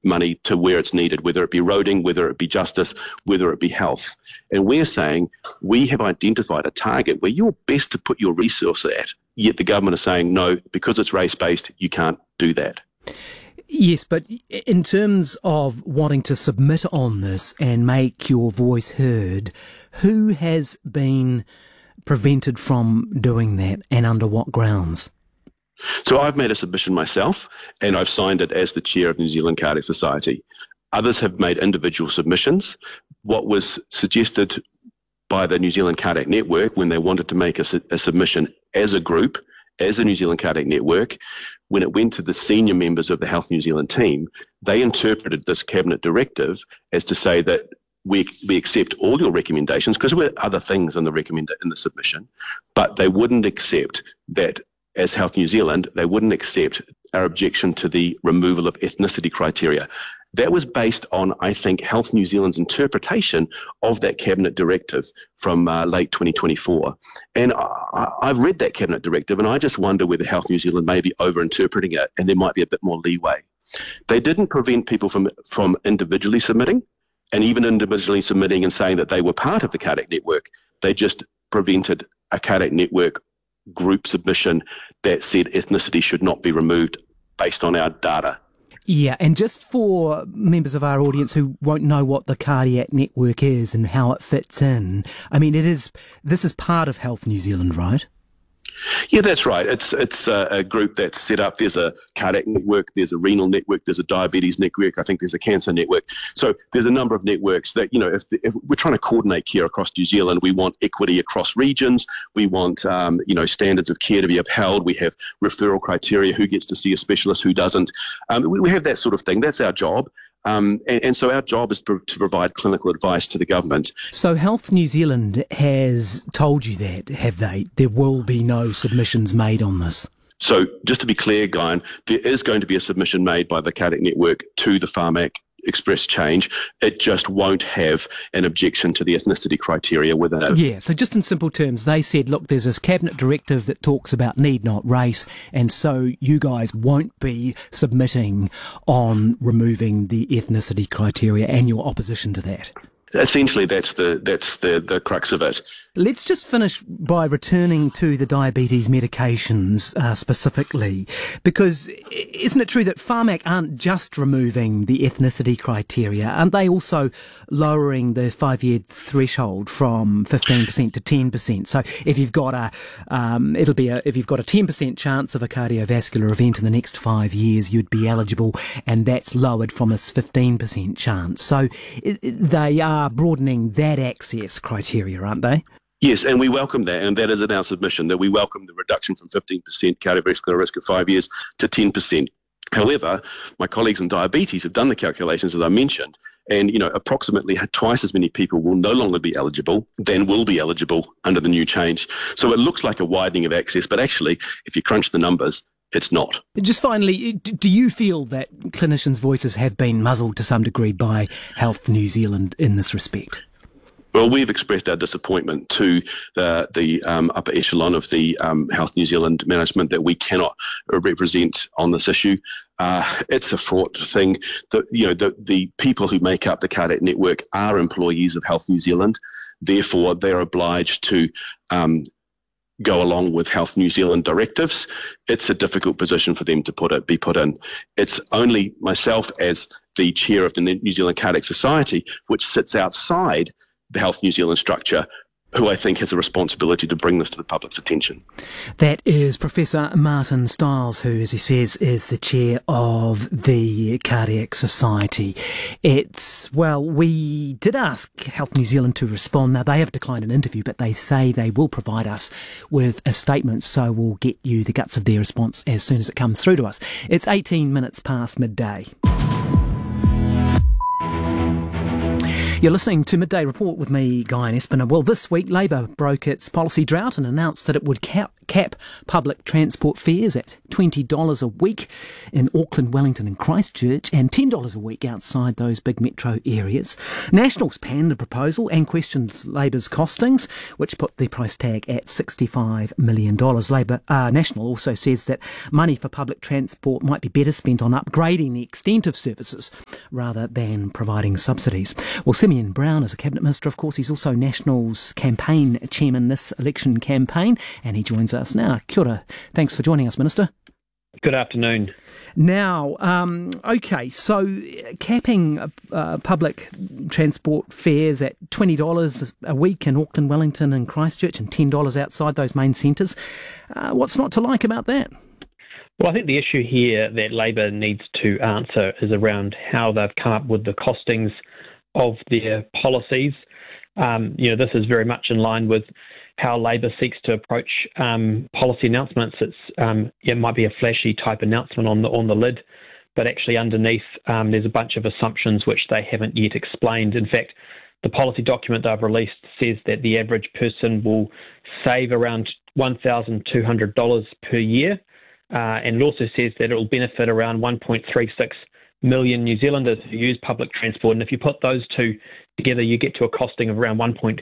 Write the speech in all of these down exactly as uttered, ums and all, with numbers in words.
money to where it's needed, whether it be roading, whether it be justice, whether it be health. And we're saying we have identified a target where you're best to put your resource at, yet the government is saying, no, because it's race-based, you can't do that. Yes, but in terms of wanting to submit on this and make your voice heard, who has been prevented from doing that and under what grounds? So I've made a submission myself and I've signed it as the chair of New Zealand Cardiac Society. Others have made individual submissions. What was suggested by the New Zealand Cardiac Network when they wanted to make a, a submission as a group, as the New Zealand Cardiac Network, when it went to the senior members of the Health New Zealand team, they interpreted this cabinet directive as to say that we we accept all your recommendations, because there were other things in the recommend in the submission, but they wouldn't accept that as Health New Zealand, they wouldn't accept our objection to the removal of ethnicity criteria. That was based on, I think, Health New Zealand's interpretation of that cabinet directive from uh, late twenty twenty-four. And I, I've read that cabinet directive, and I just wonder whether Health New Zealand may be over-interpreting it, and there might be a bit more leeway. They didn't prevent people from, from individually submitting, and even individually submitting and saying that they were part of the cardiac network. They just prevented a cardiac network group submission that said ethnicity should not be removed based on our data. Yeah, and just for members of our audience who won't know what the cardiac network is and how it fits in, I mean, it is, this is part of Health New Zealand, right? Yeah, that's right. It's it's a, a group that's set up. There's a cardiac network, there's a renal network, there's a diabetes network, I think there's a cancer network. So there's a number of networks that, you know, if, the, if we're trying to coordinate care across New Zealand, we want equity across regions, we want, um, you know, standards of care to be upheld, we have referral criteria, who gets to see a specialist, who doesn't. Um, we, we have that sort of thing. That's our job. Um, and, and so our job is to, to provide clinical advice to the government. So Health New Zealand has told you that, have they? There will be no submissions made on this. So just to be clear, Guyan, there is going to be a submission made by the Cardiac Network to the Pharmac Express change. It just won't have an objection to the ethnicity criteria within it. Yeah, so just in simple terms, they said, look, there's this cabinet directive that talks about need not race, and so you guys won't be submitting on removing the ethnicity criteria and your opposition to that. Essentially, that's the that's the, the crux of it. Let's just finish by returning to the diabetes medications uh, specifically, because isn't it true that Pharmac aren't just removing the ethnicity criteria, aren't they also lowering the five-year threshold from fifteen percent to ten percent? So if you've got a, um, it'll be a, if you've got a ten percent chance of a cardiovascular event in the next five years, you'd be eligible, and that's lowered from a fifteen percent chance. So it, it, they are broadening that access criteria, aren't they? Yes, and we welcome that, and that is in our submission, that we welcome the reduction from fifteen percent cardiovascular risk at five years to ten percent. However, my colleagues in diabetes have done the calculations, as I mentioned, and you know, approximately twice as many people will no longer be eligible than will be eligible under the new change. So it looks like a widening of access, but actually, if you crunch the numbers, it's not. Just finally, do you feel that clinicians' voices have been muzzled to some degree by Health New Zealand in this respect? Well, we've expressed our disappointment to uh, the um, upper echelon of the um, Health New Zealand management that we cannot represent on this issue. Uh, it's a fraught thing. The, you know, the, the people who make up the cardiac network are employees of Health New Zealand. Therefore, they're obliged to um, go along with Health New Zealand directives. It's a difficult position for them to put it, be put in. It's only myself as the chair of the New Zealand Cardiac Society, which sits outside the Health New Zealand structure, who I think has a responsibility to bring this to the public's attention. That is Professor Martin Stiles, who, as he says, is the chair of the Cardiac Society. It's, well, we did ask Health New Zealand to respond. Now, they have declined an interview, but they say they will provide us with a statement, so we'll get you the guts of their response as soon as it comes through to us. It's eighteen minutes past midday. You're listening to Midday Report with me, Guy Espiner. Well, this week Labor broke its policy drought and announced that it would cap, cap public transport fares at twenty dollars a week in Auckland, Wellington and Christchurch and ten dollars a week outside those big metro areas. Nationals panned the proposal and questioned Labor's costings, which put the price tag at sixty-five million dollars. Labor uh, National also says that money for public transport might be better spent on upgrading the extent of services rather than providing subsidies. Well, Simeon Brown is a Cabinet Minister, of course. He's also National's campaign chairman this election campaign, and he joins us now. Kia ora. Thanks for joining us, Minister. Good afternoon. Now, um, okay, so capping uh, public transport fares at twenty dollars a week in Auckland, Wellington and Christchurch and ten dollars outside those main centres. Uh, what's not to like about that? Well, I think the issue here that Labor needs to answer is around how they've come up with the costings of their policies. Um, you know, this is very much in line with how Labor seeks to approach um, policy announcements. It's um, it might be a flashy type announcement on the on the lid, but actually underneath um, there's a bunch of assumptions which they haven't yet explained. In fact, the policy document they've released says that the average person will save around one thousand two hundred dollars per year, uh, and it also says that it will benefit around one point three six million New Zealanders who use public transport. And if you put those two together, you get to a costing of around one point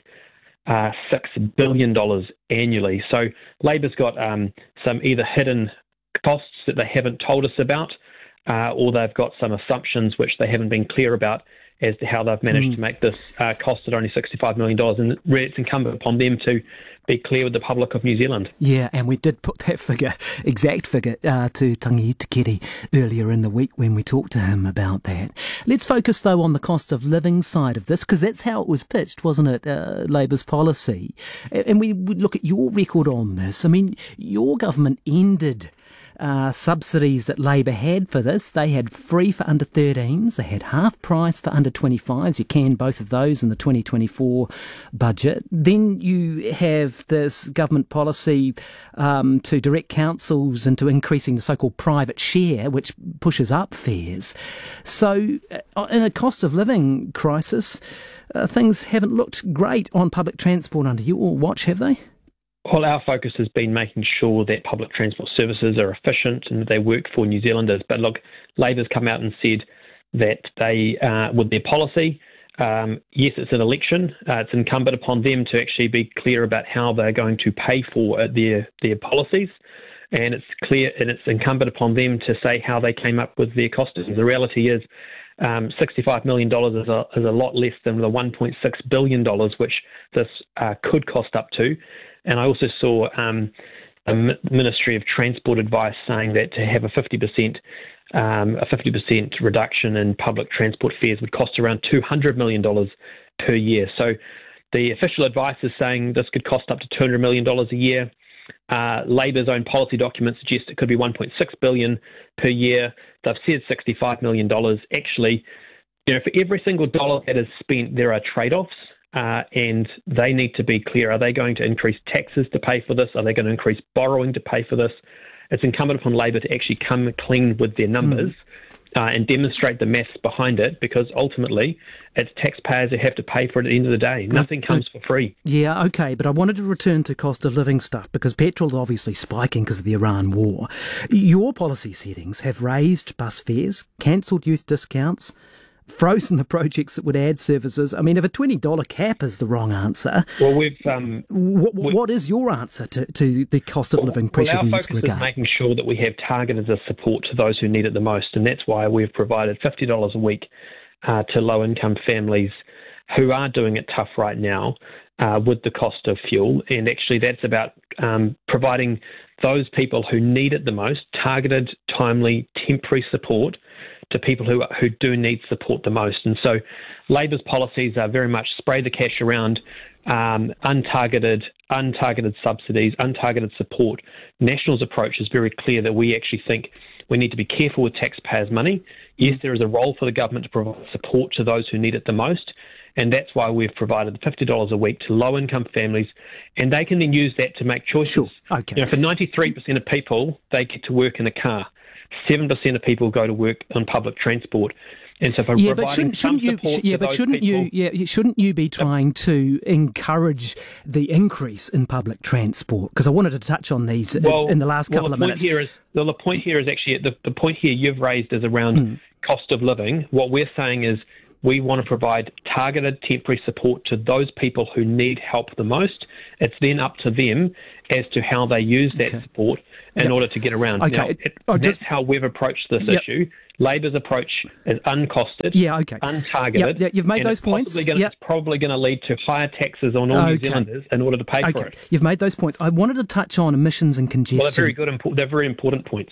six billion dollars annually. So Labor's got um, some either hidden costs that they haven't told us about, uh, or they've got some assumptions which they haven't been clear about as to how they've managed mm. to make this uh, cost at only sixty-five million dollars. And it's incumbent upon them to be clear with the public of New Zealand. Yeah, and we did put that figure, exact figure, uh, to Tangi Tikere earlier in the week when we talked to him about that. Let's focus, though, on the cost of living side of this, because that's how it was pitched, wasn't it, uh, Labor's policy? And we would look at your record on this. I mean, your government ended Uh, subsidies that Labor had for this. They had free for under thirteens, they had half price for under twenty-fives. You can both of those in the twenty twenty-four budget. Then you have this government policy um, to direct councils into increasing the so-called private share, which pushes up fares. So uh, in a cost of living crisis, uh, things haven't looked great on public transport under your watch, have they? Well, our focus has been making sure that public transport services are efficient and that they work for New Zealanders. But look, Labor's come out and said that they, uh, with their policy, um, yes, it's an election. Uh, it's incumbent upon them to actually be clear about how they're going to pay for uh, their their policies, and it's clear and it's incumbent upon them to say how they came up with their costings. The reality is, Um, sixty-five million dollars is a, is a lot less than the one point six billion dollars which this uh, could cost up to. And I also saw um, a Ministry of Transport advice saying that to have a fifty percent um, a fifty percent reduction in public transport fares would cost around two hundred million dollars per year. So the official advice is saying this could cost up to two hundred million dollars a year. Uh, Labor's own policy document suggests it could be one point six billion dollars per year. They've said sixty-five million dollars. Actually, you know, for every single dollar that is spent, there are trade-offs, uh, and they need to be clear. Are they going to increase taxes to pay for this? Are they going to increase borrowing to pay for this? It's incumbent upon Labor to actually come clean with their numbers mm. uh, and demonstrate the maths behind it, because ultimately it's taxpayers who have to pay for it at the end of the day. Nothing comes for free. Yeah, okay, but I wanted to return to cost of living stuff, because petrol's obviously spiking because of the Iran war. Your policy settings have raised bus fares, cancelled youth discounts, frozen the projects that would add services. I mean, if a twenty dollars cap is the wrong answer, well, we've, um, what, we've, what is your answer to, to the cost of living well, pressures well, in this regard? Our focus is making sure that we have targeted support to those who need it the most, and that's why we've provided fifty dollars a week uh, to low-income families who are doing it tough right now uh, with the cost of fuel. And actually that's about um, providing those people who need it the most targeted, timely, temporary support to people who who do need support the most. And so Labor's policies are very much spray the cash around, um, untargeted, untargeted subsidies, untargeted support. National's approach is very clear that we actually think we need to be careful with taxpayers' money. Yes, there is a role for the government to provide support to those who need it the most, and that's why we've provided fifty dollars a week to low-income families, and they can then use that to make choices. Sure. Okay. You know, for ninety-three percent of people, they get to work in a car. seven percent of people go to work on public transport. And so by yeah, but providing shouldn't, shouldn't some you? support Sh- yeah, to but those shouldn't people, you? Yeah, shouldn't you be trying to encourage the increase in public transport? Because I wanted to touch on these well, in, in the last well, couple the of point minutes. Here is, well, the point here is actually the, the point here you've raised is around mm. cost of living. What we're saying is we want to provide targeted temporary support to those people who need help the most. It's then up to them as to how they use that okay. support in yep. order to get around. Okay. Now, it, oh, that's just, how we've approached this yep. issue. Labor's approach is uncosted, yeah, okay. untargeted. Yep, yep, you've made those it's points. Gonna, yep. It's probably going to lead to higher taxes on all okay. New Zealanders in order to pay okay. for it. You've made those points. I wanted to touch on emissions and congestion. Well, they're very good. They're very important points.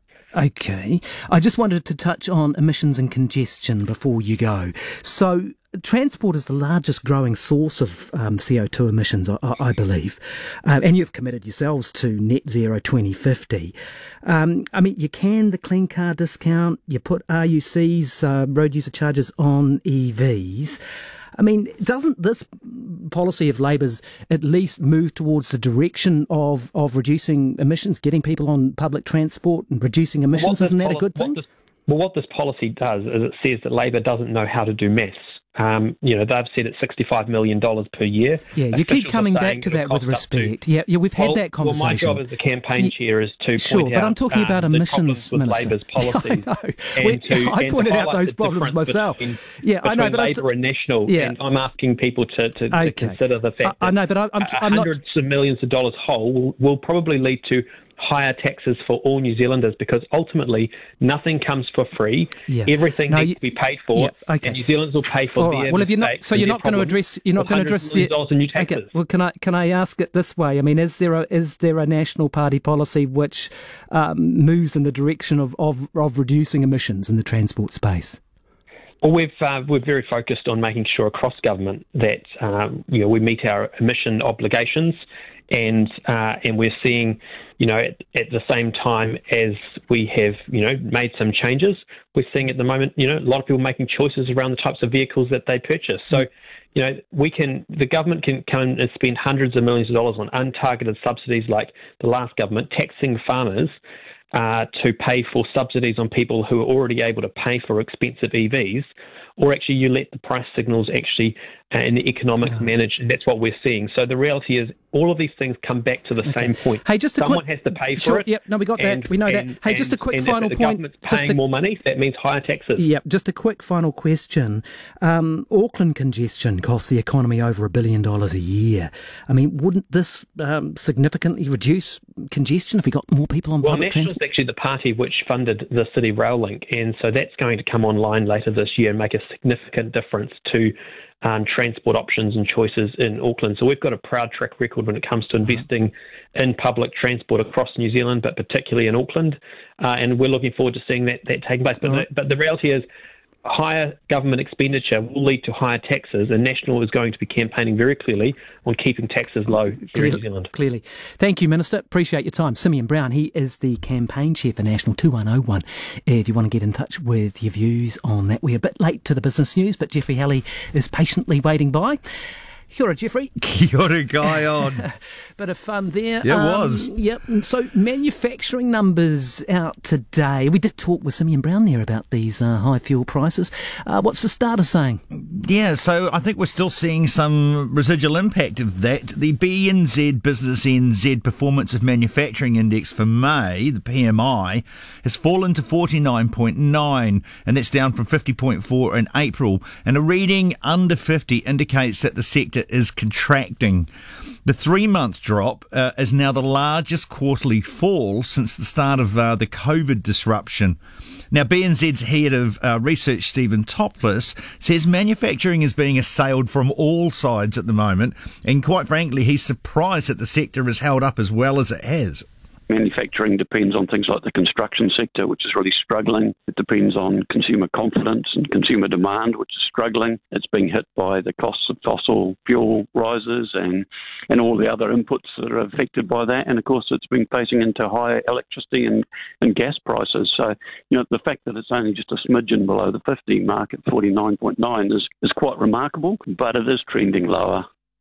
Okay. I just wanted to touch on emissions and congestion before you go. So, transport is the largest growing source of um, C O two emissions, I, I believe. Um, and you've committed yourselves to net zero twenty fifty. Um, I mean, you can the clean car discount, you put R U Cs, uh, road user charges on E Vs. I mean, doesn't this policy of Labor's at least move towards the direction of, of reducing emissions, getting people on public transport and reducing emissions? Well, Isn't that poli- a good thing? What this, well, what this policy does is it says that Labor doesn't know how to do maths. Um, you know, they've said it's sixty-five million dollars per year. Yeah, you Officials keep coming back to that with respect. To, yeah, yeah, we've had well, that conversation. Well, my job as the campaign chair is to sure, point but out I'm talking about um, emissions, the problems with Labor's policies. Yeah, I know. We, to, I pointed out those problems myself. Between, yeah, I know, but Labor I st- and National, yeah. and I'm asking people to, to, okay. to consider the fact I, I know, but I, I'm, that I'm hundreds not... of millions of dollars whole will, will probably lead to higher taxes for all New Zealanders because ultimately nothing comes for free. Yeah. Everything no, needs you, to be paid for, yeah, okay. and New Zealanders will pay for All their right. Well, if you're not, so you're not going to address, you're not going to address the. In new taxes. Okay. Well, can I can I ask it this way? I mean, is there a is there a National Party policy which um, moves in the direction of, of of reducing emissions in the transport space? Well, we've uh, we're very focused on making sure across government that um, you know we meet our emission obligations, and uh, and we're seeing, you know, at, at the same time as we have, you know, made some changes, we're seeing at the moment, you know, a lot of people making choices around the types of vehicles that they purchase. So, you know, we can the government can come and spend hundreds of millions of dollars on untargeted subsidies like the last government, taxing farmers. Uh, to pay for subsidies on people who are already able to pay for expensive E Vs, or actually you let the price signals actually uh, and the economics yeah. manage, and that's what we're seeing. So the reality is all of these things come back to the okay. same point. Hey, just a Someone quick, has to pay for sure, it. Yep, no, we got and, that. We know and, that. Hey, and, just a quick and final if the point. government's paying a, more money, that means higher taxes. Yep, just a quick final question. Um, Auckland congestion costs the economy over a billion dollars a year. I mean, wouldn't this um, significantly reduce congestion if we got more people on well, public National transport? Well, National is actually the party which funded the City Rail Link, and so that's going to come online later this year and make a significant difference to um, transport options and choices in Auckland. So we've got a proud track record when it comes to investing mm-hmm. in public transport across New Zealand, but particularly in Auckland, uh, and we're looking forward to seeing that, that taking place. But, right. the, but the reality is, higher government expenditure will lead to higher taxes, and National is going to be campaigning very clearly on keeping taxes low here clearly, in New Zealand. Clearly. Thank you, Minister. Appreciate your time. Simeon Brown, he is the campaign chair for National two one oh one. If you want to get in touch with your views on that, we're a bit late to the business news, but Jeffrey Halley is patiently waiting by. Kia ora, Jeffrey. Kia ora, Guy on. Bit of fun there. Yeah, it um, was. Yep. So manufacturing numbers out today. We did talk with Simeon Brown there about these uh, high fuel prices. Uh, what's the starter saying? Yeah, so I think we're still seeing some residual impact of that. The B N Z Business N Z Performance of Manufacturing Index for May, the P M I, has fallen to forty-nine point nine, and that's down from fifty point four in April. And a reading under fifty indicates that the sector is contracting. The three-month drop uh, is now the largest quarterly fall since the start of uh, the COVID disruption. Now, B N Z's head of uh, research, Stephen Topless, says manufacturing is being assailed from all sides at the moment, and quite frankly, he's surprised that the sector has held up as well as it has. Manufacturing depends on things like the construction sector, which is really struggling. It depends on consumer confidence and consumer demand, which is struggling. It's being hit by the costs of fossil fuel rises and, and all the other inputs that are affected by that. And, of course, it's been facing into higher electricity and, and gas prices. So, you know, the fact that it's only just a smidgen below the fifty mark at forty-nine point nine is, is quite remarkable, but it is trending lower.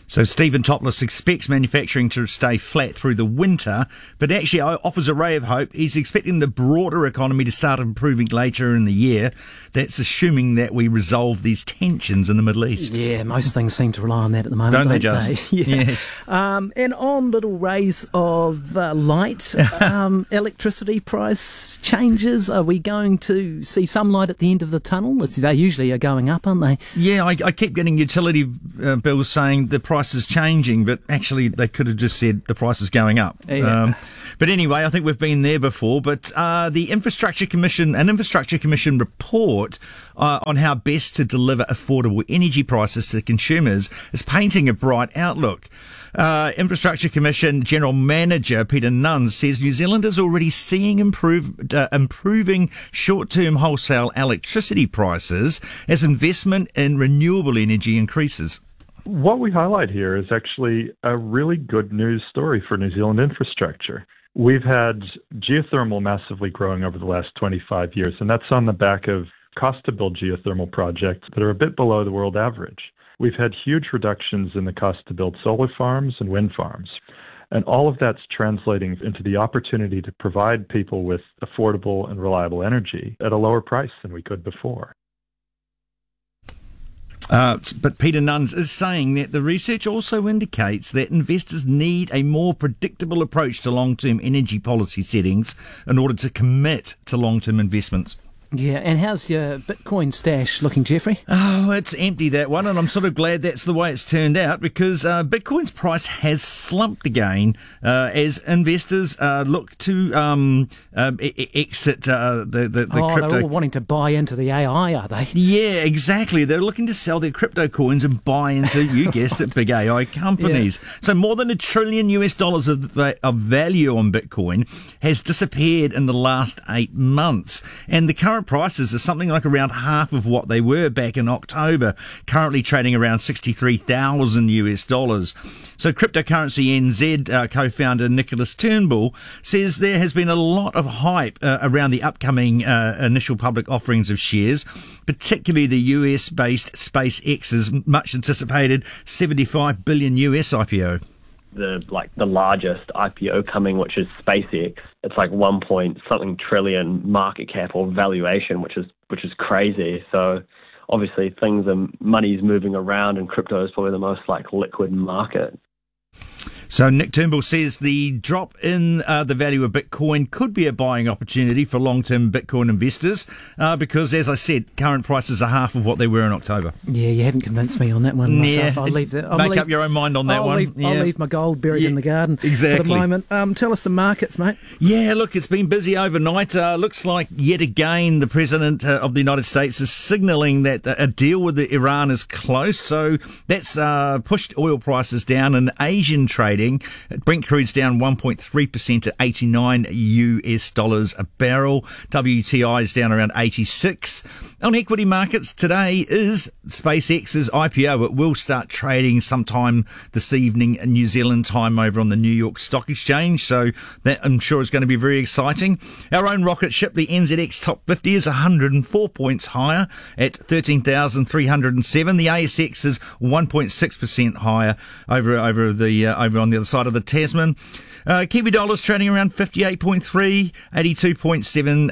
So Stephen Topless expects manufacturing to stay flat through the winter, but actually offers a ray of hope. He's expecting the broader economy to start improving later in the year. That's assuming that we resolve these tensions in the Middle East. Yeah, most things seem to rely on that at the moment, don't, don't they, just? They? Yeah. Yes. Um, and on little rays of uh, light, um, electricity price changes. Are we going to see some light at the end of the tunnel? It's, they usually are going up, aren't they? Yeah, I, I keep getting utility uh, bills saying the price is changing, but actually they could have just said the price is going up. Yeah. Um, but anyway, I think we've been there before. But uh, the Infrastructure Commission, an Infrastructure Commission report uh, on how best to deliver affordable energy prices to consumers is painting a bright outlook. Uh, Infrastructure Commission General Manager Peter Nunn says New Zealand is already seeing improve, uh, improving short-term wholesale electricity prices as investment in renewable energy increases. What we highlight here is actually a really good news story for New Zealand infrastructure. We've had geothermal massively growing over the last twenty-five years, and that's on the back of cost to build geothermal projects that are a bit below the world average. We've had huge reductions in the cost to build solar farms and wind farms. And all of that's translating into the opportunity to provide people with affordable and reliable energy at a lower price than we could before. Uh, but Peter Nunns is saying that the research also indicates that investors need a more predictable approach to long-term energy policy settings in order to commit to long-term investments. Yeah, and how's your Bitcoin stash looking, Jeffrey? Oh, it's empty, that one, and I'm sort of glad that's the way it's turned out because uh, Bitcoin's price has slumped again uh, as investors uh, look to um, uh, e- exit uh, the, the, the oh, crypto. they're all wanting to buy into the A I, are they? Yeah, exactly. They're looking to sell their crypto coins and buy into, you guessed it, big A I companies. Yeah. So more than a trillion U S dollars of, of value on Bitcoin has disappeared in the last eight months, and the current prices are something like around half of what they were back in October, currently trading around sixty-three thousand U S dollars. So Cryptocurrency N Z uh, co-founder Nicholas Turnbull says there has been a lot of hype uh, around the upcoming uh, initial public offerings of shares, particularly the U S-based SpaceX's much anticipated seventy-five billion U S I P O. The like the largest I P O coming, which is SpaceX. It's like one point something trillion market cap or valuation, which is which is crazy. So obviously things are money's moving around, and crypto is probably the most like liquid market. So Nick Turnbull says the drop in uh, the value of Bitcoin could be a buying opportunity for long-term Bitcoin investors uh, because, as I said, current prices are half of what they were in October. Yeah, you haven't convinced me on that one myself. Yeah. I'll leave that. I'll Make leave, up your own mind on that I'll one. Leave, yeah. I'll leave my gold buried yeah, in the garden exactly. for the moment. Um, tell us the markets, mate. Yeah, look, it's been busy overnight. Uh, looks like yet again the President uh, of the United States is signalling that a deal with the Iran is close. So that's uh, pushed oil prices down. In Asian trading, Brent crude's down one point three percent to eighty-nine U S dollars a barrel. W T I is down around eighty-six. On equity markets today is SpaceX's I P O. It will start trading sometime this evening in New Zealand time over on the New York Stock Exchange. So that I'm sure is going to be very exciting. Our own rocket ship, the N Z X Top fifty, is one hundred four points higher at thirteen thousand three hundred seven. The A S X is one point six percent higher over over the uh, over on the other side of the Tasman. Uh, Kiwi dollars trading around fifty-eight point three, eighty-two point seven uh,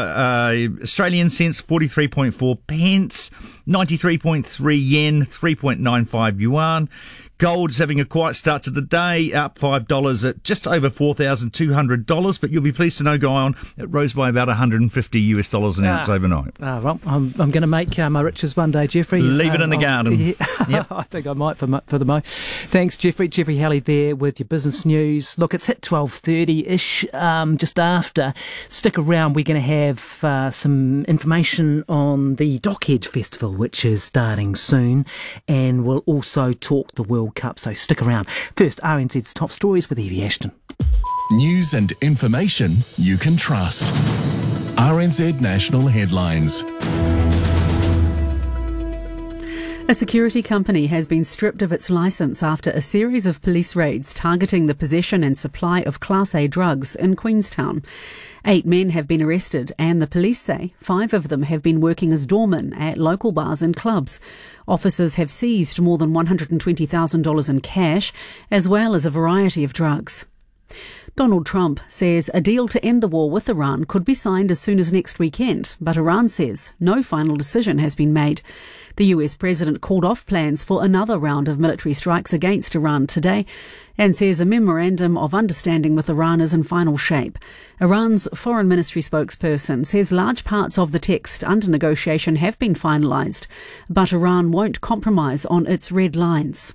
uh, Australian cents, forty-three point four pence, ninety-three point three yen, three point nine five yuan. Gold's having a quiet start to the day, up five dollars at just over four thousand two hundred dollars, but you'll be pleased to know, Guyon, it rose by about one hundred fifty US dollars an ah, ounce overnight. Ah, well, I'm, I'm going to make uh, my riches one day, Jeffrey. Leave it um, in the I'll, garden. Yeah, yep. I think I might for, for the mo. Thanks, Jeffrey. Jeffrey Halley there with your business news. Look, it's hit twelve thirty-ish, um, just after. Stick around. We're going to have uh, some information on the Dockhead Festival, which is starting soon, and we'll also talk the World Cup, so stick around. First, R N Z's top stories with Evie Ashton. News and information you can trust. R N Z National Headlines. A security company has been stripped of its licence after a series of police raids targeting the possession and supply of Class A drugs in Queenstown. Eight men have been arrested, and the police say five of them have been working as doormen at local bars and clubs. Officers have seized more than one hundred twenty thousand dollars in cash, as well as a variety of drugs. Donald Trump says a deal to end the war with Iran could be signed as soon as next weekend, but Iran says no final decision has been made. The U S president called off plans for another round of military strikes against Iran today and says a memorandum of understanding with Iran is in final shape. Iran's foreign ministry spokesperson says large parts of the text under negotiation have been finalised, but Iran wonte compromise on its red lines.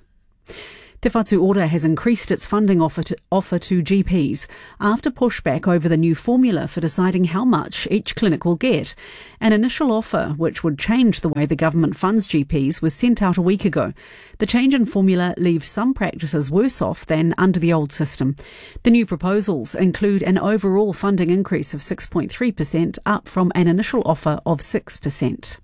Te Whatu Ora has increased its funding offer to, offer to G Ps after pushback over the new formula for deciding how much each clinic will get. An initial offer, which would change the way the government funds G Ps, was sent out a week ago. The change in formula leaves some practices worse off than under the old system. The new proposals include an overall funding increase of six point three percent, up from an initial offer of six percent.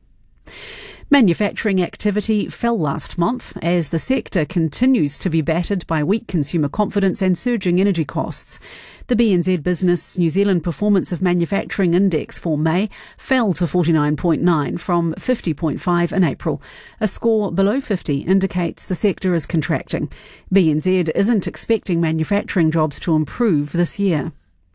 Manufacturing activity fell last month as the sector continues to be battered by weak consumer confidence and surging energy costs. The B N Z Business New Zealand Performance of Manufacturing Index for May fell to forty-nine point nine from fifty point five in April. A score below fifty indicates the sector is contracting. B N Z isn't expecting manufacturing jobs to improve this year.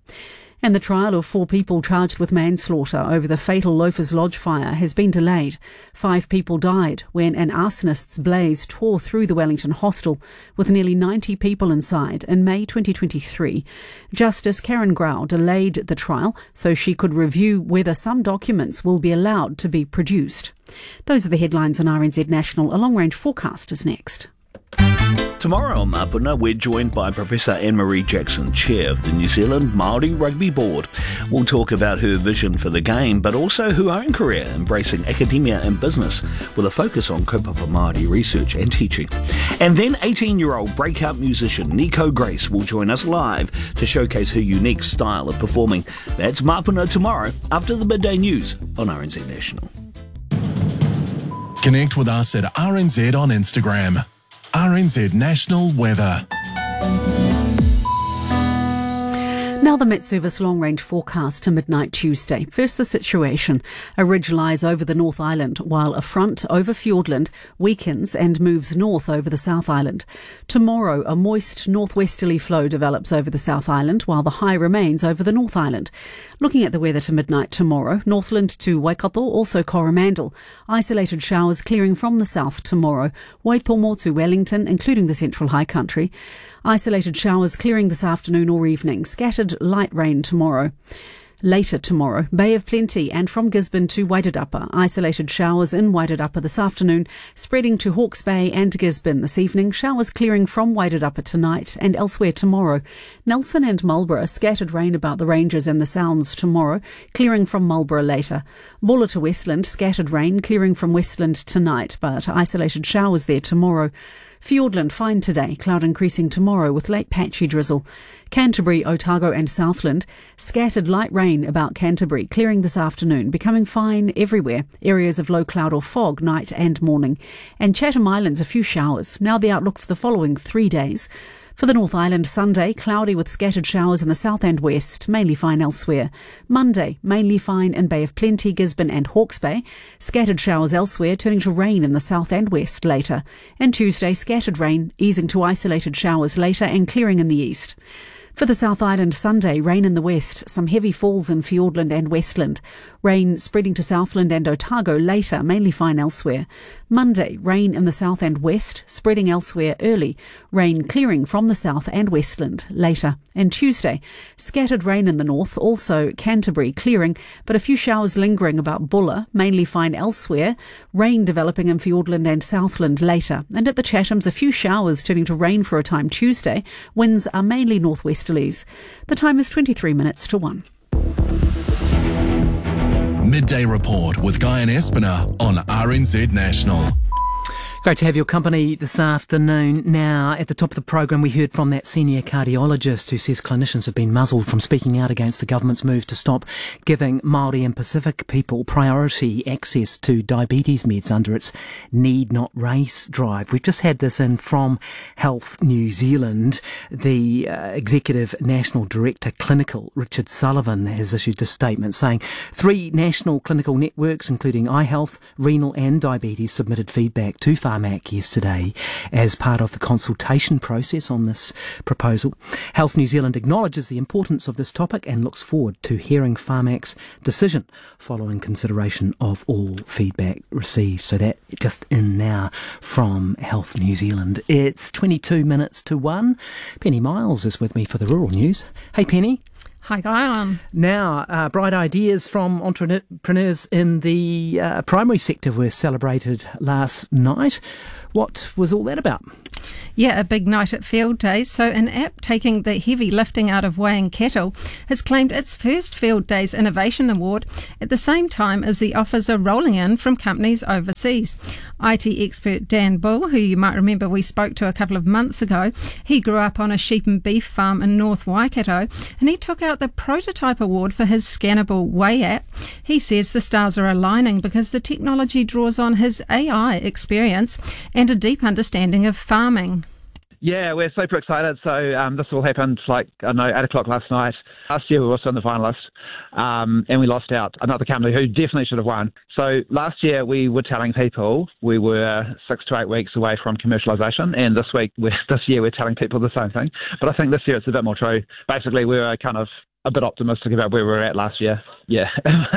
And the trial of four people charged with manslaughter over the fatal Loafers Lodge fire has been delayed. Five people died when an arsonist's blaze tore through the Wellington hostel, with nearly ninety people inside, in May twenty twenty-three. Justice Karen Grau delayed the trial so she could review whether some documents will be allowed to be produced. Those are the headlines on R N Z National. A long-range forecast is next. Tomorrow on Mapuna, we're joined by Professor Anne-Marie Jackson, Chair of the New Zealand Māori Rugby Board. We'll talk about her vision for the game, but also her own career embracing academia and business with a focus on kaupapa Māori research and teaching. And then eighteen-year-old breakout musician Nico Grace will join us live to showcase her unique style of performing. That's Mapuna tomorrow after the midday news on R N Z National. Connect with us at R N Z on Instagram. R N Z National Weather. Now the Met Service long-range forecast to midnight Tuesday. First, the situation. A ridge lies over the North Island, while a front over Fiordland weakens and moves north over the South Island. Tomorrow, a moist northwesterly flow develops over the South Island, while the high remains over the North Island. Looking at the weather to midnight tomorrow, Northland to Waikato, also Coromandel. Isolated showers clearing from the south tomorrow. Waitomo to Wellington, including the Central High Country. Isolated showers clearing this afternoon or evening. Scattered light rain tomorrow. Later tomorrow, Bay of Plenty and from Gisborne to Wairarapa. Isolated showers in Wairarapa this afternoon, spreading to Hawke's Bay and Gisborne this evening. Showers clearing from Wairarapa tonight and elsewhere tomorrow. Nelson and Marlborough, scattered rain about the ranges and the Sounds tomorrow, clearing from Marlborough later. Buller to Westland, scattered rain clearing from Westland tonight, but isolated showers there tomorrow. Fiordland fine today, cloud increasing tomorrow with late patchy drizzle. Canterbury, Otago and Southland, scattered light rain about Canterbury, clearing this afternoon, becoming fine everywhere. Areas of low cloud or fog night and morning. And Chatham Islands, a few showers. Now the outlook for the following three days. For the North Island, Sunday, cloudy with scattered showers in the south and west, mainly fine elsewhere. Monday, mainly fine in Bay of Plenty, Gisborne and Hawke's Bay. Scattered showers elsewhere, turning to rain in the south and west later. And Tuesday, scattered rain, easing to isolated showers later and clearing in the east. For the South Island, Sunday, rain in the west, some heavy falls in Fiordland and Westland. Rain spreading to Southland and Otago later, mainly fine elsewhere. Monday, rain in the south and west, spreading elsewhere early. Rain clearing from the south and Westland later. And Tuesday, scattered rain in the north, also Canterbury clearing, but a few showers lingering about Buller, mainly fine elsewhere. Rain developing in Fiordland and Southland later. And at the Chathams, a few showers turning to rain for a time Tuesday. Winds are mainly northwest. The time is twenty-three minutes to one. Midday Report with Guy and Espiner on R N Z National. Great to have your company this afternoon. Now, at the top of the program, we heard from that senior cardiologist who says clinicians have been muzzled from speaking out against the government's move to stop giving Māori and Pacific people priority access to diabetes meds under its Need Not Race drive. We've just had this in from Health New Zealand. The uh, Executive National Director Clinical, Richard Sullivan, has issued a statement saying three national clinical networks, including iHealth, Renal and Diabetes, submitted feedback to Pharmac yesterday as part of the consultation process on this proposal. Health New Zealand acknowledges the importance of this topic and looks forward to hearing Pharmac's decision following consideration of all feedback received. So that just in now from Health New Zealand. It's twenty-two minutes to one. Penny Miles is with me for the rural news. Hey Penny. Hi, Guyon. Now, uh, bright ideas from entrepreneurs in the uh, primary sector were celebrated last night. What was all that about? Yeah, a big night at Field Days. So an app taking the heavy lifting out of weighing cattle has claimed its first Field Days Innovation Award at the same time as the offers are rolling in from companies overseas. I T expert Dan Bull, who you might remember we spoke to a couple of months ago, he grew up on a sheep and beef farm in North Waikato, and he took out the Prototype Award for his scannable weigh app. He says the stars are aligning because the technology draws on his A I experience and a deep understanding of farming. Yeah, we're super excited. So um, this all happened like, I don't know, eight o'clock last night. Last year we were also in the finalists um, and we lost out. Another company who definitely should have won. So last year we were telling people we were six to eight weeks away from commercialisation, and this week, we're, this year we're telling people the same thing. But I think this year it's a bit more true. Basically we were kind of a bit optimistic about where we were at last year. Yeah,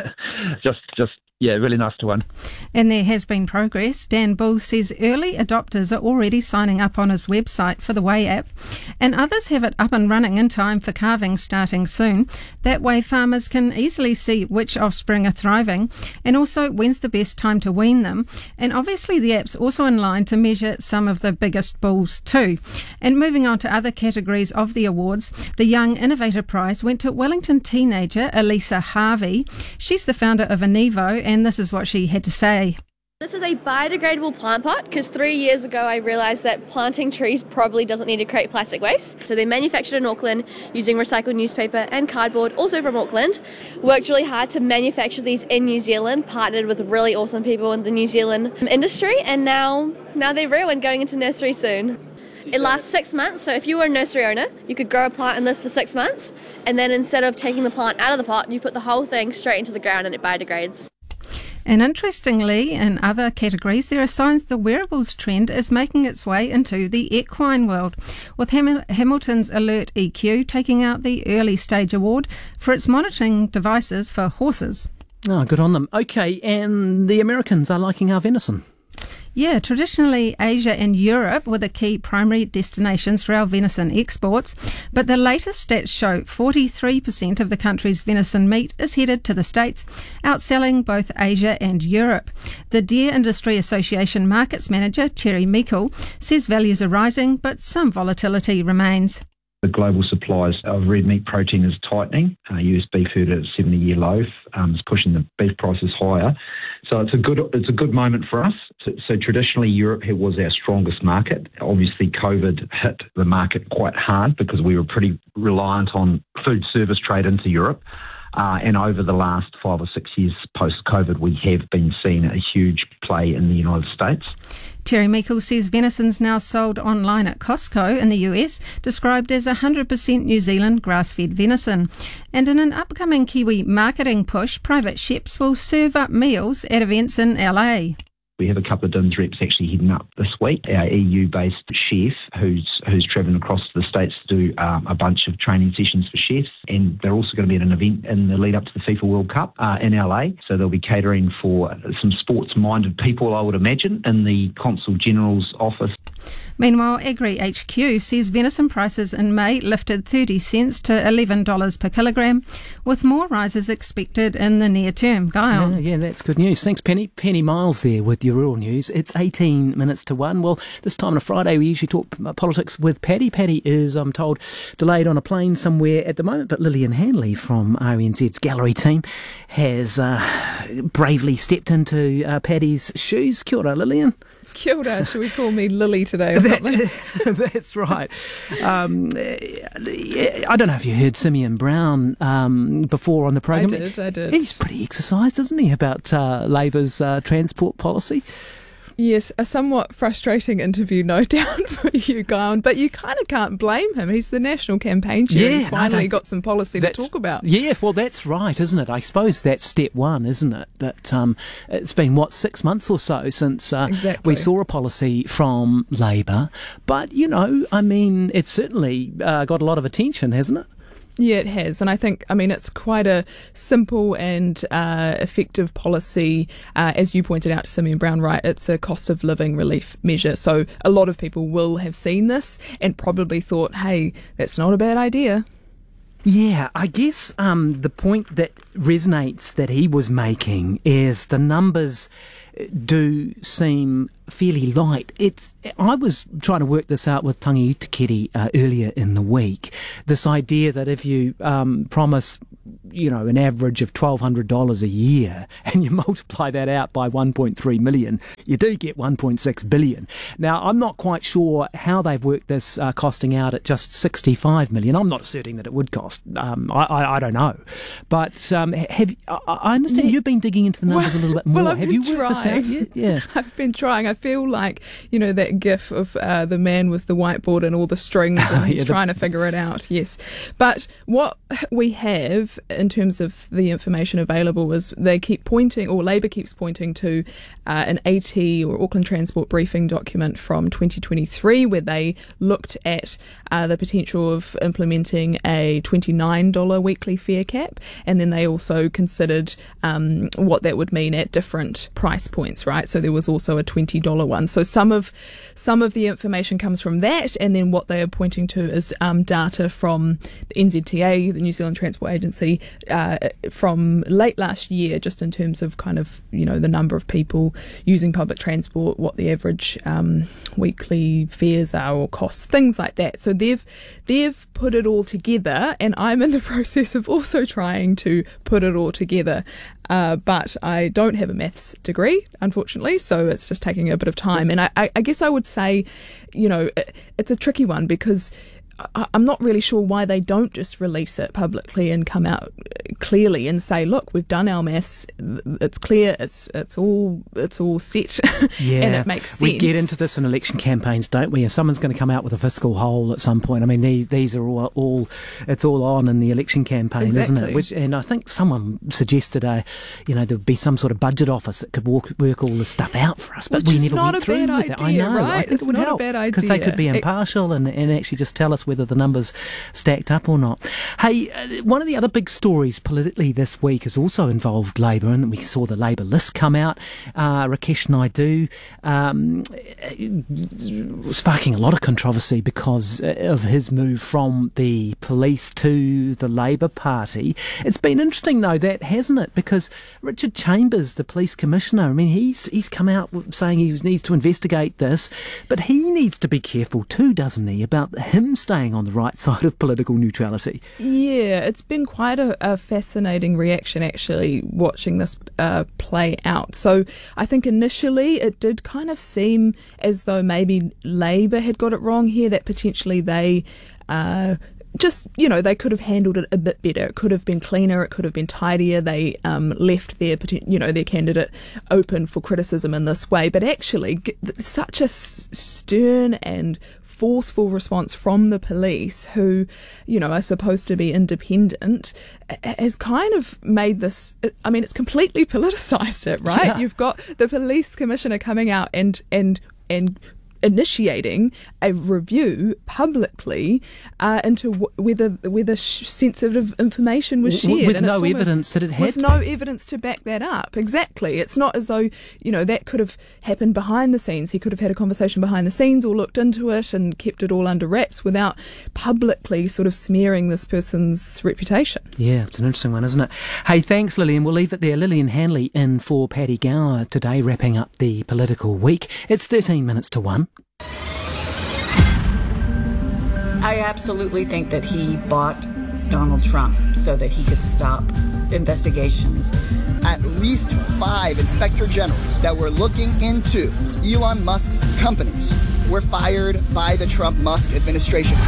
just just. Yeah, really nice to win. And there has been progress. Dan Bull says early adopters are already signing up on his website for the Weigh app, and others have it up and running in time for calving starting soon. That way farmers can easily see which offspring are thriving and also when's the best time to wean them. And obviously the app's also in line to measure some of the biggest bulls too. And moving on to other categories of the awards, the Young Innovator Prize went to Wellington teenager Elisa Harvey. She's the founder of Anivo, and this is what she had to say. This is a biodegradable plant pot because three years ago I realised that planting trees probably doesn't need to create plastic waste. So they're manufactured in Auckland using recycled newspaper and cardboard, also from Auckland. Worked really hard to manufacture these in New Zealand, partnered with really awesome people in the New Zealand industry, and now, now they're real and going into nursery soon. It lasts six months, so if you were a nursery owner, you could grow a plant in this for six months, and then instead of taking the plant out of the pot, you put the whole thing straight into the ground and it biodegrades. And interestingly, in other categories, there are signs the wearables trend is making its way into the equine world, with Ham- Hamilton's Alert E Q taking out the early stage award for its monitoring devices for horses. Oh, good on them. Okay, and the Americans are liking our venison. Yeah, traditionally Asia and Europe were the key primary destinations for our venison exports, but the latest stats show forty-three percent of the country's venison meat is headed to the States, outselling both Asia and Europe. The Deer Industry Association Markets Manager, Terry Meikle, says values are rising, but some volatility remains. The global supplies of red meat protein is tightening. Uh, U S beef herd at a seventy-year low um, is pushing the beef prices higher. So it's a good it's a good moment for us. So, so traditionally, Europe was our strongest market. Obviously, COVID hit the market quite hard because we were pretty reliant on food service trade into Europe. Uh, and over the last five or six years post-COVID, we have been seeing a huge play in the United States. Terry Meikle says venison's now sold online at Costco in the U S, described as one hundred percent New Zealand grass-fed venison. And in an upcoming Kiwi marketing push, private chefs will serve up meals at events in L A. We have a couple of D I N S reps actually heading up this week. Our E U-based chef who's who's travelling across to the States to do um, a bunch of training sessions for chefs, and they're also going to be at an event in the lead up to the FIFA World Cup uh, in L A. So they'll be catering for some sports-minded people, I would imagine, in the Consul General's office. Meanwhile, Agri H Q says venison prices in May lifted thirty cents to eleven dollars per kilogram, with more rises expected in the near term. Guyon. Yeah, yeah, that's good news. Thanks, Penny. Penny Miles there with your rural news. It's eighteen minutes to one. Well, this time on a Friday, we usually talk politics with Paddy. Paddy is, I'm told, delayed on a plane somewhere at the moment, but Lillian Hanley from R N Z's gallery team has uh, bravely stepped into uh, Paddy's shoes. Kia ora, Lillian. Kia ora. Should we call me Lily today or something? That, that's right. Um, I don't know if you heard Simeon Brown um, before on the program. I did, I did. He's pretty exercised, isn't he, about uh, Labour's uh, transport policy? Yes, a somewhat frustrating interview, no doubt, for you, Guyon, but you kind of can't blame him. He's the national campaign chair. Yeah, He's finally no, got some policy to talk about. Yeah, well, that's right, isn't it? I suppose that's step one, isn't it? That um, it's been, what, six months or so since uh, exactly. we saw a policy from Labour. But, you know, I mean, it's certainly uh, got a lot of attention, hasn't it? Yeah, it has. And I think, I mean, it's quite a simple and uh, effective policy. Uh, as you pointed out to Simeon Brown, right, it's a cost of living relief measure. So a lot of people will have seen this and probably thought, hey, that's not a bad idea. Yeah, I guess um, the point that resonates that he was making is the numbers do seem fairly light. It's, I was trying to work this out with Tangi Utikere uh, earlier in the week. This idea that if you um, promise, you know, an average of twelve hundred dollars a year and you multiply that out by one point three million, you do get one point six billion. Now, I'm not quite sure how they've worked this uh, costing out at just sixty-five million. I'm not asserting that it would cost. Um, I, I, I don't know. But um, have I, I understand yeah. you've been digging into the numbers well, a little bit more. Well, I've have been you worked trying. this out yet? Yeah. I've been trying. I feel like, you know, that gif of uh, the man with the whiteboard and all the strings and he's yeah, the... trying to figure it out. Yes. But what we have in terms of the information available is they keep pointing, or Labour keeps pointing to uh, an A T or Auckland Transport Briefing document from twenty twenty-three where they looked at uh, the potential of implementing a twenty-nine dollars weekly fare cap, and then they also considered um, what that would mean at different price points, right? So there was also a twenty dollars one. So some of some of the information comes from that, and then what they are pointing to is um, data from the N Z T A, the New Zealand Transport Agency, uh, from late last year, just in terms of kind of, you know, the number of people using public transport, what the average um, weekly fares are or costs, things like that. So they've they've put it all together, and I'm in the process of also trying to put it all together. Uh, but I don't have a maths degree, unfortunately, so it's just taking a bit of time. And I, I, I guess I would say, you know, it, it's a tricky one because I'm not really sure why they don't just release it publicly and come out clearly and say, look, we've done our maths, it's clear, it's it's all it's all set, yeah, and it makes sense. We get into this in election campaigns, don't we? And someone's going to come out with a fiscal hole at some point. I mean, these, these are all, all it's all on in the election campaign, exactly. isn't it? Which, and I think someone suggested, a, you know, there'd be some sort of budget office that could work, work all this stuff out for us, but Which we never not went a through bad with idea, it. I know. Right? I think it's it would not help a bad idea because they could be it, impartial and, and actually just tell us whether the numbers stacked up or not. Hey, uh, one of the other big stories politically this week has also involved Labour, and we saw the Labour list come out. Uh, Rakesh Naidu um, sparking a lot of controversy because of his move from the police to the Labour Party. It's been interesting though, that hasn't it? Because Richard Chambers, the police commissioner, I mean, he's he's come out saying he needs to investigate this, but he needs to be careful too, doesn't he, about him staying on the right side of political neutrality. Yeah, it's been quite a, a fascinating reaction actually watching this uh, play out. So I think initially it did kind of seem as though maybe Labour had got it wrong here, that potentially they uh, just, you know, they could have handled it a bit better. It could have been cleaner, it could have been tidier. They um, left their, you know, their candidate open for criticism in this way. But actually, such a stern and forceful response from the police, who, you know, are supposed to be independent, has kind of made this, I mean, it's completely politicised it, right? Yeah. You've got the police commissioner coming out and and and initiating a review publicly uh, into w- whether whether sh- sensitive information was shared, with and no almost, evidence that it had, with no evidence to back that up. Exactly, it's not as though, you know, that could have happened behind the scenes. He could have had a conversation behind the scenes or looked into it and kept it all under wraps without publicly sort of smearing this person's reputation. Yeah, it's an interesting one, isn't it? Hey, thanks, Lillian. We'll leave it there. Lillian Hanley in for Paddy Gower today, wrapping up the political week. It's thirteen minutes to one. I absolutely think that he bought Donald Trump so that he could stop investigations. At least five inspector generals that were looking into Elon Musk's companies were fired by the Trump-Musk administration.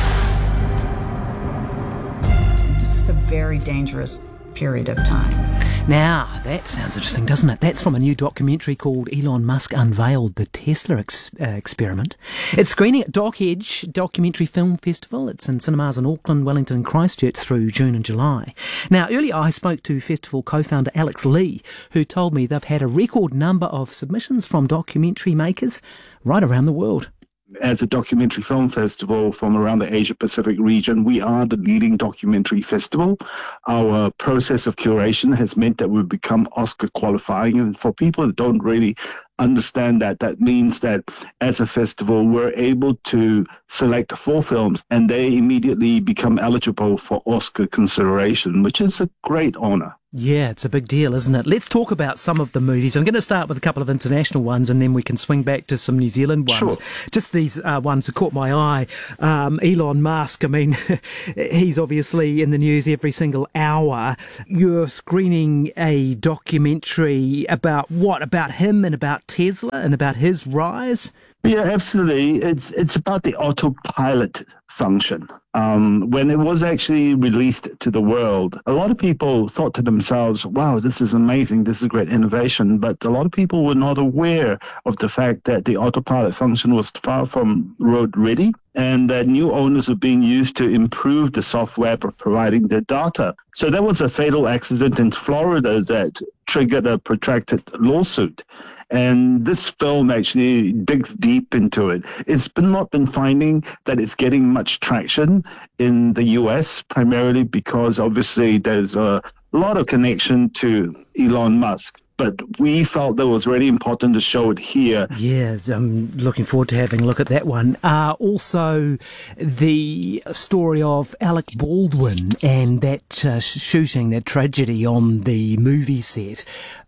This is a very dangerous period of time. Now, that sounds interesting, doesn't it? That's from a new documentary called Elon Musk Unveiled, the Tesla ex- uh, Experiment. It's screening at Dock Edge Documentary Film Festival. It's in cinemas in Auckland, Wellington and Christchurch through June and July. Now, earlier I spoke to festival co-founder Alex Lee, who told me they've had a record number of submissions from documentary makers right around the world. As a documentary film festival from around the Asia-Pacific region, we are the leading documentary festival. Our process of curation has meant that we've become Oscar qualifying. And for people that don't really understand that, that means that as a festival, we're able to select four films and they immediately become eligible for Oscar consideration, which is a great honor. Yeah, it's a big deal, isn't it? Let's talk about some of the movies. I'm going to start with a couple of international ones and then we can swing back to some New Zealand ones. Sure. Just these uh, ones that caught my eye. Um, Elon Musk, I mean, he's obviously in the news every single hour. You're screening a documentary about what? About him and about Tesla and about his rise? Yeah, absolutely. It's it's about the autopilot function. Um, when it was actually released to the world, a lot of people thought to themselves, wow, this is amazing, this is great innovation. But a lot of people were not aware of the fact that the autopilot function was far from road ready and that new owners were being used to improve the software for providing the data. So there was a fatal accident in Florida that triggered a protracted lawsuit. And this film actually digs deep into it. It's been not been finding that it's getting much traction in the U S, primarily because obviously there's a lot of connection to Elon Musk. But we felt that it was really important to show it here. Yes, I'm looking forward to having a look at that one. Uh, also, the story of Alec Baldwin and that uh, shooting, that tragedy on the movie set.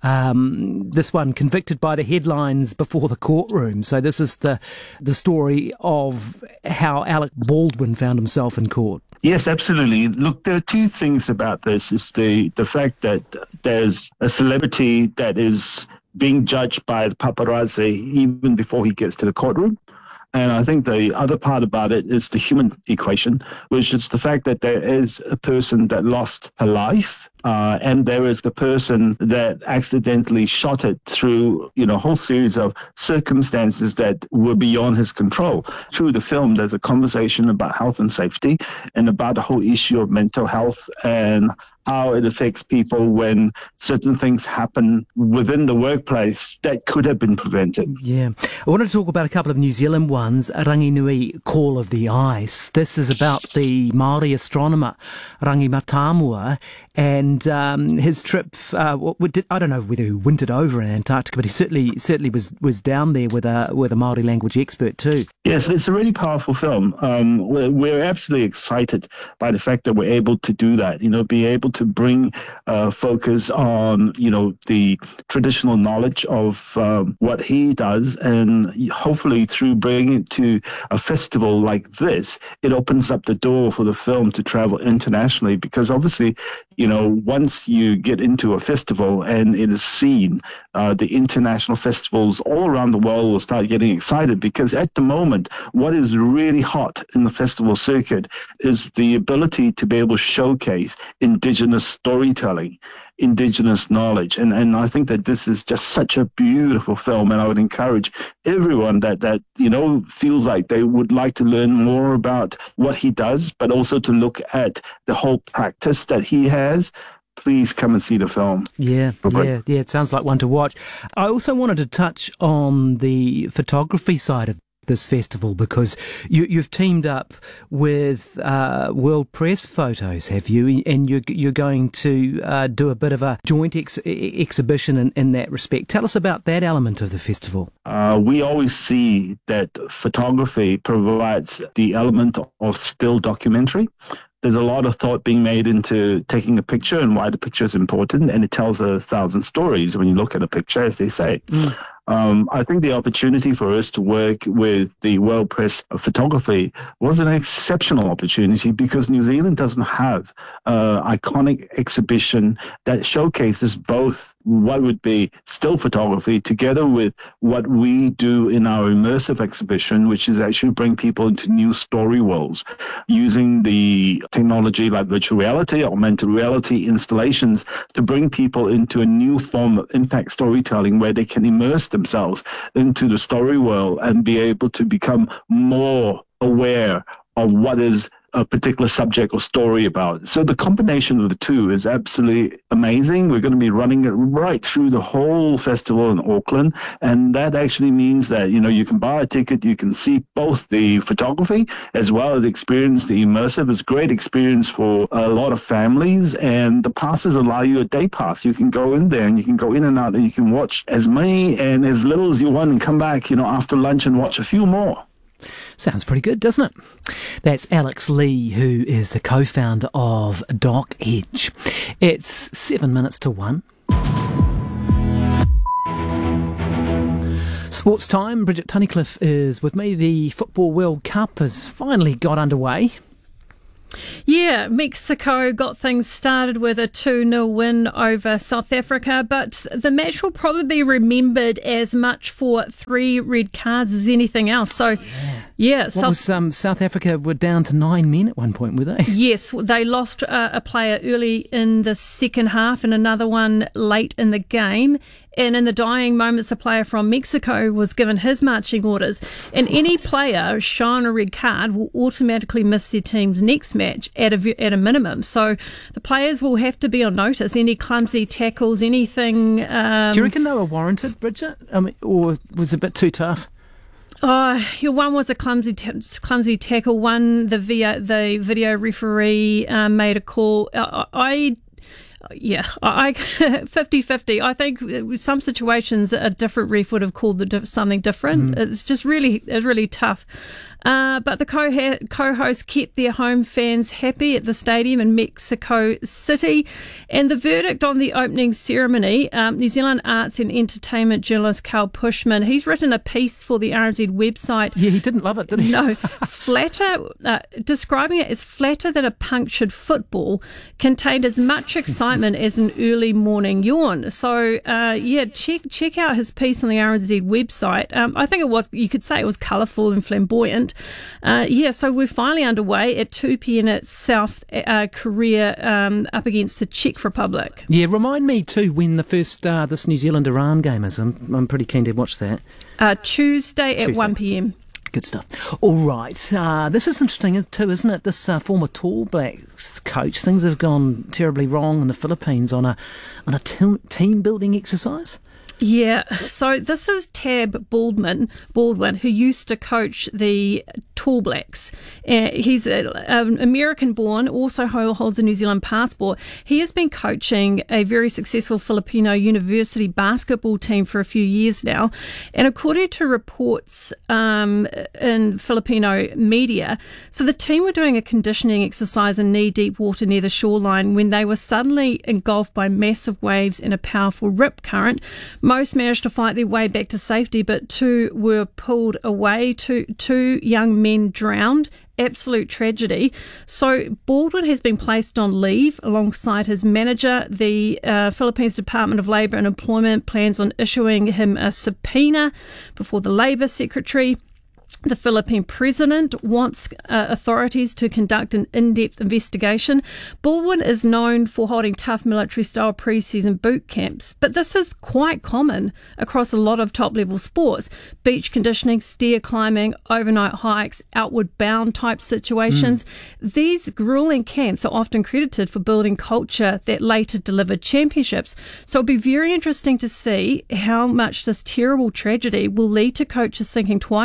Um, this one convicted by the headlines before the courtroom. So this is the the story of how Alec Baldwin found himself in court. Yes, absolutely. Look, there are two things about this. Is the, the fact that there's a celebrity that is being judged by the paparazzi even before he gets to the courtroom. And I think the other part about it is the human equation, which is the fact that there is a person that lost her life. Uh, and there is the person that accidentally shot it through, you know, a whole series of circumstances that were beyond his control. Through the film, there's a conversation about health and safety and about the whole issue of mental health and how it affects people when certain things happen within the workplace that could have been prevented. Yeah. I wanted to talk about a couple of New Zealand ones. Ranginui Call of the Ice. This is about the Māori astronomer Rangi Matamua and um, his trip. Uh, what, did, I don't know whether he wintered over in Antarctica, but he certainly certainly was, was down there with a with a Māori language expert too. Yes, it's a really powerful film. Um, we're, we're absolutely excited by the fact that we're able to do that. You know, be able to bring uh, focus on you know the traditional knowledge of um, what he does, and hopefully through bringing it to a festival like this, it opens up the door for the film to travel internationally. Because obviously, you know, once you get into a festival and it is seen, uh, the international festivals all around the world will start getting excited, because at the moment, what is really hot in the festival circuit is the ability to be able to showcase indigenous storytelling, indigenous knowledge. And and I think that this is just such a beautiful film, and I would encourage everyone that, that you know, feels like they would like to learn more about what he does, but also to look at the whole practice that he has. Please come and see the film. Yeah, yeah, yeah, it sounds like one to watch. I also wanted to touch on the photography side of this festival, because you, you've teamed up with uh, World Press Photos, have you? And you're, you're going to uh, do a bit of a joint ex- exhibition in, in that respect. Tell us about that element of the festival. Uh, we always see that photography provides the element of still documentary. There's a lot of thought being made into taking a picture and why the picture is important, and it tells a thousand stories when you look at a picture, as they say. Mm. Um, I think the opportunity for us to work with the World Press Photography was an exceptional opportunity because New Zealand doesn't have an uh, iconic exhibition that showcases both what would be still photography together with what we do in our immersive exhibition, which is actually bring people into new story worlds using the technology like virtual reality, augmented reality installations to bring people into a new form of impact storytelling where they can immerse themselves into the story world and be able to become more aware of what is a particular subject or story about. So the combination of the two is absolutely amazing. We're going to be running it right through the whole festival in Auckland, and that actually means that, you know, you can buy a ticket, you can see both the photography as well as experience the immersive. It's a great experience for a lot of families, and the passes allow you a day pass. You can go in there and you can go in and out and you can watch as many and as little as you want and come back, you know, after lunch and watch a few more. Sounds pretty good, doesn't it? That's Alex Lee, who is the co-founder of Doc Edge. It's seven minutes to one. Sports time. Bridget Tunnicliffe is with me. The Football World Cup has finally got underway. Yeah, Mexico got things started with a two nil win over South Africa, but the match will probably be remembered as much for three red cards as anything else. So, yeah, yeah what South, was, um, South Africa were down to nine men at one point, were they? Yes, they lost uh, a player early in the second half and another one late in the game. And in the dying moments, a player from Mexico was given his marching orders. And any player shown a red card will automatically miss their team's next match at a, at a minimum. So the players will have to be on notice. Any clumsy tackles, anything... Um, Do you reckon they were warranted, Bridget? I mean, or was it a bit too tough? Oh, yeah, one was a clumsy t- clumsy tackle. One, the, via, the video referee um, made a call. I... I Yeah, I fifty-fifty. I think some situations a different ref would have called the diff- something different. Mm. It's just really, it's really tough. Uh, but the co- co-hosts kept their home fans happy at the stadium in Mexico City. And the verdict on the opening ceremony, um, New Zealand arts and entertainment journalist Carl Pushman, he's written a piece for the R N Z website. Yeah, he didn't love it, did he? No. Flatter, uh, describing it as flatter than a punctured football, contained as much excitement as an early morning yawn. So, uh, yeah, check check out his piece on the R N Z website. Um, I think it was, you could say it was colourful and flamboyant. Uh, yeah, so we're finally underway at two p.m. at South uh, Korea um, up against the Czech Republic. Yeah, remind me too when the first uh, this New Zealand-Iran game is. I'm, I'm pretty keen to watch that. Uh, Tuesday, Tuesday at one p.m. Good stuff. All right. Uh, this is interesting too, isn't it? This uh, former Tall Blacks coach, things have gone terribly wrong in the Philippines on a on a te- team building exercise. Yeah, so this is Tab Baldwin, Baldwin, who used to coach the Tall Blacks. Uh, he's a, um, American-born, also holds a New Zealand passport. He has been coaching a very successful Filipino university basketball team for a few years now. And according to reports um, in Filipino media, so the team were doing a conditioning exercise in knee-deep water near the shoreline when they were suddenly engulfed by massive waves and a powerful rip current. Most managed to fight their way back to safety, but two were pulled away. Two, two young men drowned. Absolute tragedy. So Baldwin has been placed on leave alongside his manager. The uh, Philippines Department of Labour and Employment plans on issuing him a subpoena before the Labour Secretary. The Philippine president wants uh, authorities to conduct an in-depth investigation. Baldwin is known for holding tough military-style pre-season boot camps, but this is quite common across a lot of top-level sports. Beach conditioning, stair climbing, overnight hikes, outward-bound type situations. Mm. These grueling camps are often credited for building culture that later delivered championships. So it'll be very interesting to see how much this terrible tragedy will lead to coaches thinking twice now about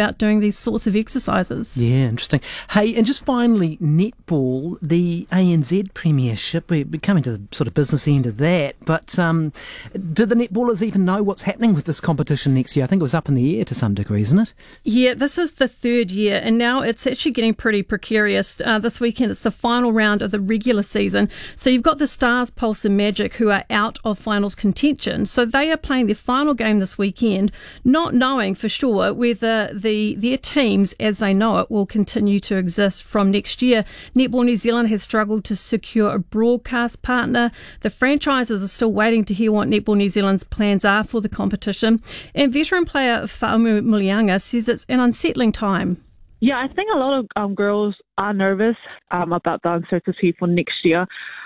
about doing these sorts of exercises. Yeah, interesting. Hey, and just finally, netball, the A N Z Premiership, we're coming to the sort of business end of that, but um, do the netballers even know what's happening with this competition next year? I think it was up in the air to some degree, isn't it? Yeah, this is the third year, and now it's actually getting pretty precarious. Uh, this weekend, it's the final round of the regular season. So you've got the Stars, Pulse and Magic who are out of finals contention. So they are playing their final game this weekend, not knowing for sure whether the their teams, as they know it, will continue to exist from next year. Netball New Zealand has struggled to secure a broadcast partner. The franchises are still waiting to hear what Netball New Zealand's plans are for the competition. And veteran player Fa'amu Mulianga says it's an unsettling time. Yeah, I think a lot of um, girls are nervous um, about the uncertainty for next year.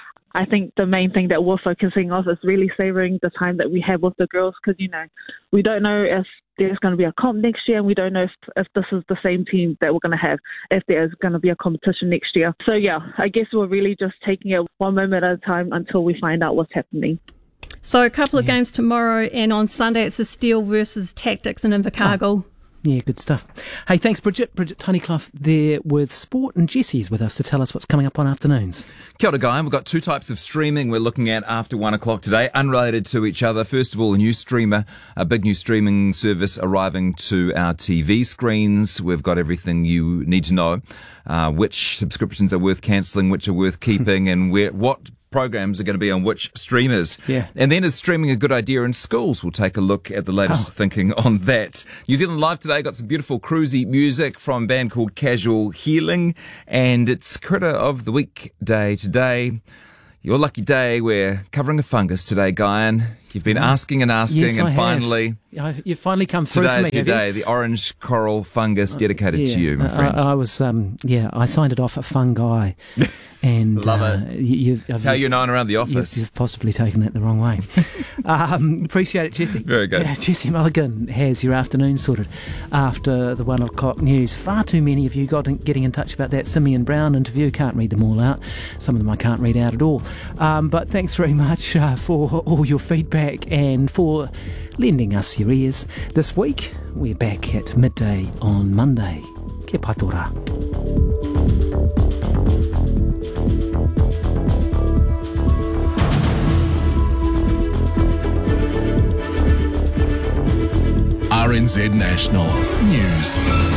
I think the main thing that we're focusing on is really savouring the time that we have with the girls because, you know, we don't know if there's going to be a comp next year and we don't know if, if this is the same team that we're going to have, if there's going to be a competition next year. So, yeah, I guess we're really just taking it one moment at a time until we find out what's happening. So a couple of yeah. games tomorrow, and on Sunday it's the Steel versus Tactics in Invercargill. Oh. Yeah, good stuff. Hey, thanks, Bridget. Bridget Tunnicliffe there with sport, and Jesse's with us to tell us what's coming up on afternoons. Kia ora, Guy. We've got two types of streaming we're looking at after one o'clock today, unrelated to each other. First of all, a new streamer, a big new streaming service arriving to our T V screens. We've got everything you need to know, uh, which subscriptions are worth cancelling, which are worth keeping, and where what programs are going to be on which streamers. Yeah. And then is streaming a good idea in schools? We'll take a look at the latest oh. thinking on that. New Zealand Live today got some beautiful cruisy music from a band called Casual Healing, and it's Critter of the Week day today. Your lucky day, we're covering a fungus today, Guyan. You've been asking and asking, yes, and I finally... Have. You've finally come through Today's for me, your day, you? The orange coral fungus dedicated uh, yeah, to you, my friend. I, I was, um, yeah, I signed it off at Fungi. And, Love uh, it. You, you've, That's how you're known around the office. You've, you've possibly taken that the wrong way. um, appreciate it, Jesse. Very good. Yeah, Jesse Mulligan has your afternoon sorted after the one o'clock news. Far too many of you got in, getting in touch about that Simeon Brown interview. Can't read them all out. Some of them I can't read out at all. Um, but thanks very much uh, for all your feedback and for lending us your ears. This week, we're back at midday on Monday. Kia patora. R N Z National News.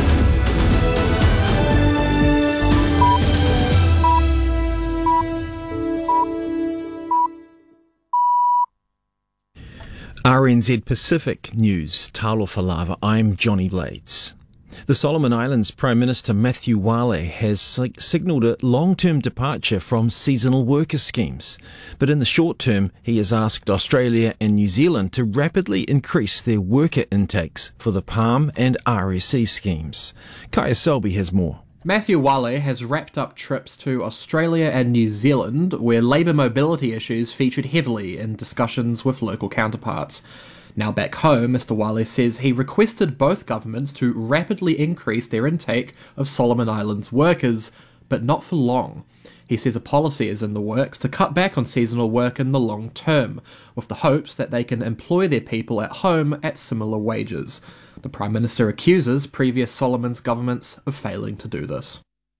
R N Z Pacific News, Talofa Lava. I'm Johnny Blades. The Solomon Islands Prime Minister Matthew Wale has sig- signalled a long-term departure from seasonal worker schemes. But in the short term, he has asked Australia and New Zealand to rapidly increase their worker intakes for the PALM and R S E schemes. Kaya Selby has more. Matthew Wale has wrapped up trips to Australia and New Zealand, where labour mobility issues featured heavily in discussions with local counterparts. Now back home, Mister Wale says he requested both governments to rapidly increase their intake of Solomon Islands workers, but not for long. He says a policy is in the works to cut back on seasonal work in the long term, with the hopes that they can employ their people at home at similar wages. The Prime Minister accuses previous Solomon's governments of failing to do this.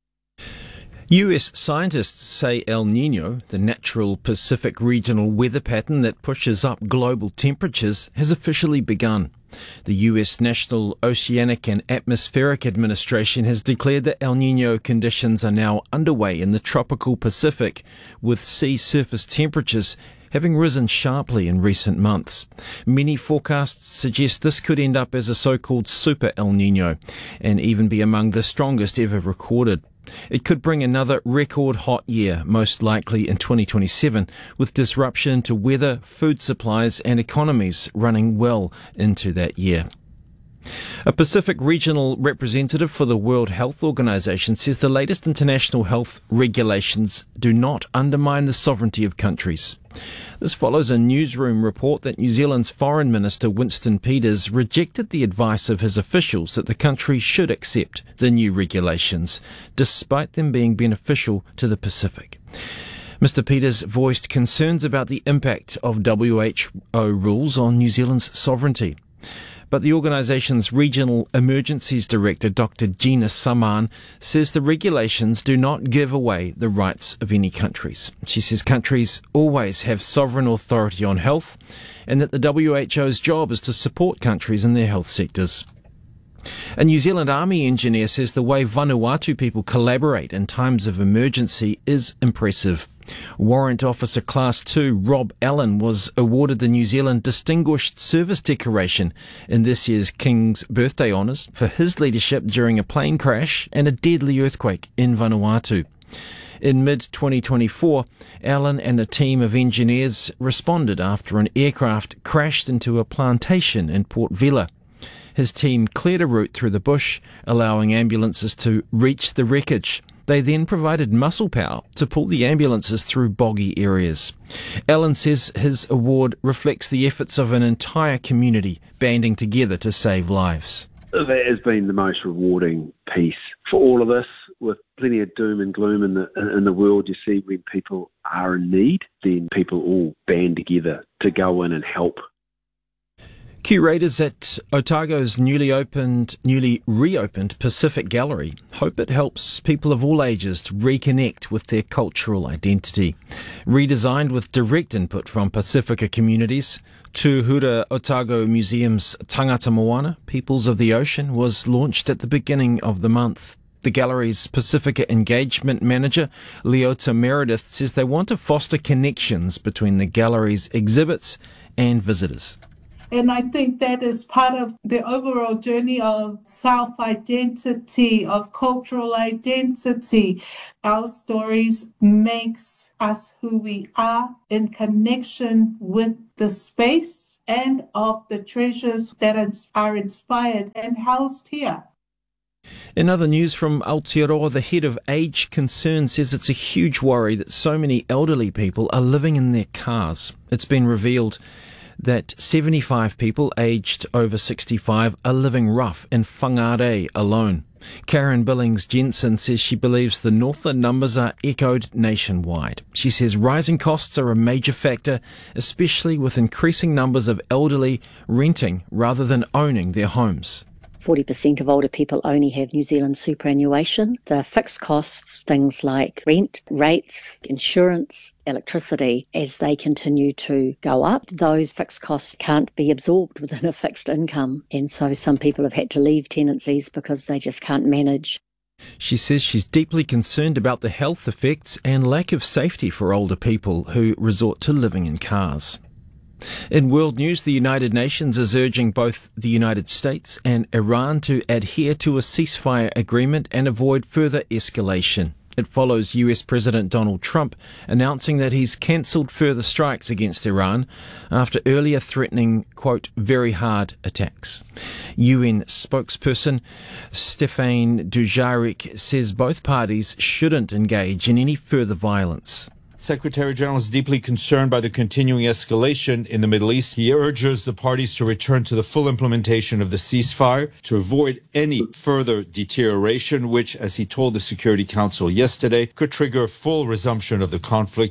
U S scientists say El Niño, the natural Pacific regional weather pattern that pushes up global temperatures, has officially begun. The U S National Oceanic and Atmospheric Administration has declared that El Niño conditions are now underway in the tropical Pacific, with sea surface temperatures having risen sharply in recent months. Many forecasts suggest this could end up as a so-called super El Niño and even be among the strongest ever recorded. It could bring another record hot year, most likely in twenty twenty-seven, with disruption to weather, food supplies and economies running well into that year. A Pacific regional representative for the World Health Organization says the latest international health regulations do not undermine the sovereignty of countries. This follows a newsroom report that New Zealand's Foreign Minister Winston Peters rejected the advice of his officials that the country should accept the new regulations, despite them being beneficial to the Pacific. Mister Peters voiced concerns about the impact of W H O rules on New Zealand's sovereignty. But the organisation's Regional Emergencies Director, Doctor Gina Saman, says the regulations do not give away the rights of any countries. She says countries always have sovereign authority on health and that the W H O's job is to support countries in their health sectors. A New Zealand Army engineer says the way Vanuatu people collaborate in times of emergency is impressive. Warrant Officer Class two Rob Allen was awarded the New Zealand Distinguished Service Decoration in this year's King's Birthday Honours for his leadership during a plane crash and a deadly earthquake in Vanuatu. In mid twenty twenty-four, Allen and a team of engineers responded after an aircraft crashed into a plantation in Port Vila. His team cleared a route through the bush, allowing ambulances to reach the wreckage. They then provided muscle power to pull the ambulances through boggy areas. Allen says his award reflects the efforts of an entire community banding together to save lives. That has been the most rewarding piece for all of us. With plenty of doom and gloom in the in the world, you see when people are in need, then people all band together to go in and help. Curators at Otago's newly opened, newly reopened Pacific Gallery hope it helps people of all ages to reconnect with their cultural identity. Redesigned with direct input from Pacifica communities, Tuhura Otago Museum's Tangata Moana, Peoples of the Ocean, was launched at the beginning of the month. The gallery's Pacifica Engagement Manager, Leota Meredith, says they want to foster connections between the gallery's exhibits and visitors. And I think that is part of the overall journey of self-identity, of cultural identity. Our stories makes us who we are in connection with the space and of the treasures that are inspired and housed here. In other news from Aotearoa, the head of Age Concern says it's a huge worry that so many elderly people are living in their cars. It's been revealed that seventy-five people aged over sixty-five are living rough in Whangarei alone. Karen Billings-Jensen says she believes the Northland numbers are echoed nationwide. She says rising costs are a major factor, especially with increasing numbers of elderly renting rather than owning their homes. forty percent of older people only have New Zealand superannuation. The fixed costs, things like rent, rates, insurance, electricity, as they continue to go up, those fixed costs can't be absorbed within a fixed income. And so some people have had to leave tenancies because they just can't manage. She says she's deeply concerned about the health effects and lack of safety for older people who resort to living in cars. In world news, the United Nations is urging both the United States and Iran to adhere to a ceasefire agreement and avoid further escalation. It follows U S President Donald Trump announcing that he's cancelled further strikes against Iran after earlier threatening, quote, very hard attacks. U N spokesperson Stéphane Dujarric says both parties shouldn't engage in any further violence. Secretary General is deeply concerned by the continuing escalation in the Middle East. He urges the parties to return to the full implementation of the ceasefire to avoid any further deterioration, which, as he told the Security Council yesterday, could trigger a full resumption of the conflict.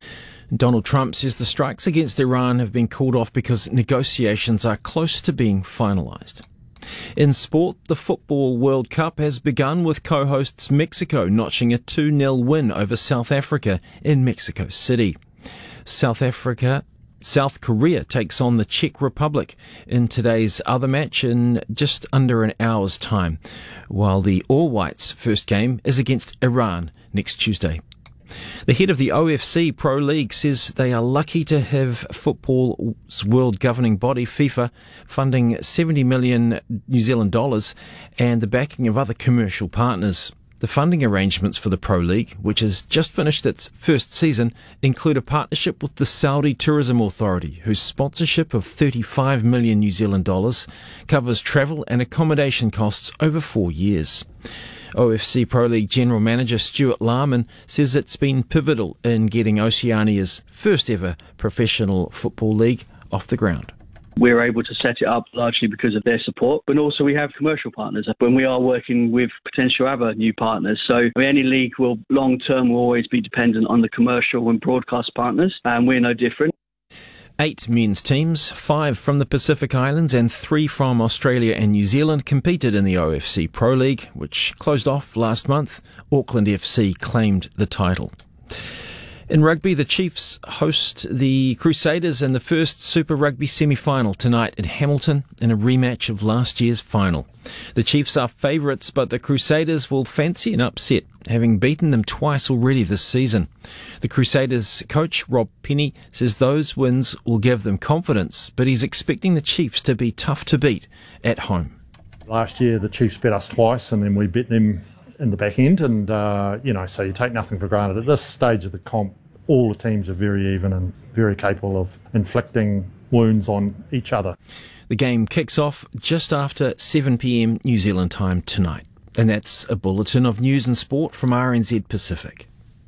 Donald Trump says the strikes against Iran have been called off because negotiations are close to being finalised. In sport, the Football World Cup has begun with co-hosts Mexico notching a two nil win over South Africa in Mexico City. South Africa, South Korea takes on the Czech Republic in today's other match in just under an hour's time, while the All Whites' first game is against Iran next Tuesday. The head of the O F C Pro League says they are lucky to have football's world governing body, FIFA, funding seventy million New Zealand dollars and the backing of other commercial partners. The funding arrangements for the Pro League, which has just finished its first season, include a partnership with the Saudi Tourism Authority, whose sponsorship of thirty-five million New Zealand dollars covers travel and accommodation costs over four years. O F C Pro League General Manager Stuart Larman says it's been pivotal in getting Oceania's first ever professional football league off the ground. We're able to set it up largely because of their support, but also we have commercial partners when we are working with potential other new partners. So any league will long term will always be dependent on the commercial and broadcast partners, and we're no different. Eight men's teams, five from the Pacific Islands and three from Australia and New Zealand, competed in the O F C Pro League, which closed off last month. Auckland F C claimed the title. In rugby, the Chiefs host the Crusaders in the first Super Rugby semi-final tonight in Hamilton in a rematch of last year's final. The Chiefs are favourites, but the Crusaders will fancy an upset, having beaten them twice already this season. The Crusaders coach, Rob Penny, says those wins will give them confidence, but he's expecting the Chiefs to be tough to beat at home. Last year, the Chiefs beat us twice, and then we beat them in the back end, and uh, you know, so you take nothing for granted. At this stage of the comp, all the teams are very even and very capable of inflicting wounds on each other. The game kicks off just after seven p.m. New Zealand time tonight. And that's a bulletin of news and sport from R N Z Pacific.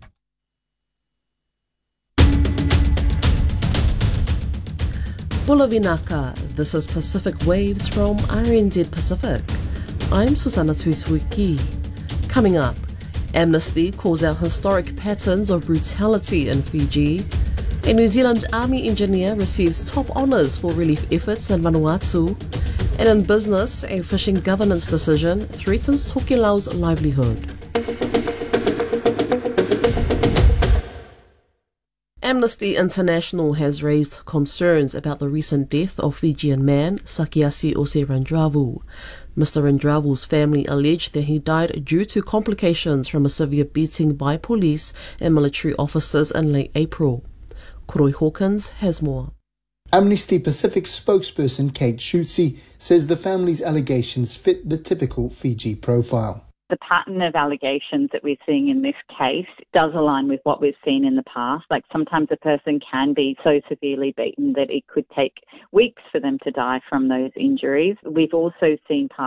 Bula vinaka, this is Pacific Waves from R N Z Pacific. I'm Susanna Tuisuiki. Coming up, Amnesty calls out historic patterns of brutality in Fiji. A New Zealand Army engineer receives top honours for relief efforts in Vanuatu. And in business, a fishing governance decision threatens Tokelau's livelihood. Amnesty International has raised concerns about the recent death of Fijian man Sakiasi Oserandravu. Mister Randravu's family alleged that he died due to complications from a severe beating by police and military officers in late April. Koroi Hawkins has more. Amnesty Pacific spokesperson Kate Schutze says the family's allegations fit the typical Fiji profile. The pattern of allegations that we're seeing in this case does align with what we've seen in the past. Like sometimes a person can be so severely beaten that it could take weeks for them to die from those injuries. We've also seen